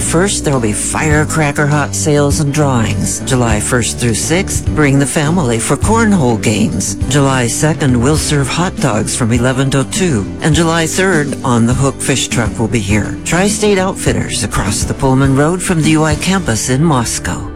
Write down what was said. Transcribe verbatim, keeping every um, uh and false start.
first, there will be firecracker hot sales and drawings. July first through sixth, bring the family for cornhole games. July second, we'll serve hot dogs from eleven till two. And July third, On the Hook fish truck will be here. Tri-State Outfitters across the Pullman Road from the U I campus in Moscow.